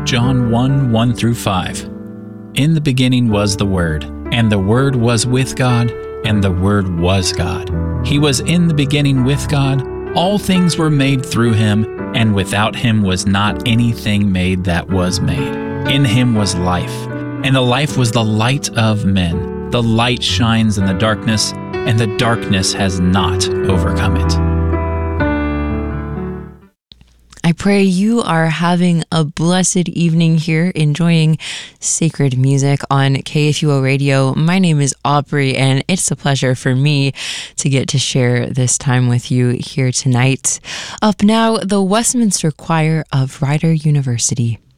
John 1, 1 through 5. In the beginning was the Word, and the Word was with God, and the Word was God. He was in the beginning with God. All things were made through him, and without him was not anything made that was made. In him was life, and the life was the light of men. The light shines in the darkness, and the darkness has not overcome it. I pray you are having a blessed evening here, enjoying sacred music on KFUO Radio. My name is Aubrey, and it's a pleasure for me to get to share this time with you here tonight. Up now, the Westminster Choir of Rider University.